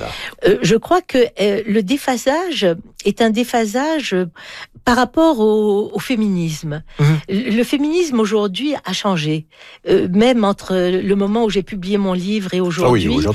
ça. Je crois que le déphasage est un déphasage par rapport au féminisme. Le féminisme aujourd'hui a changé, même entre le moment où j'ai publié mon livre et aujourd'hui. Ah oui,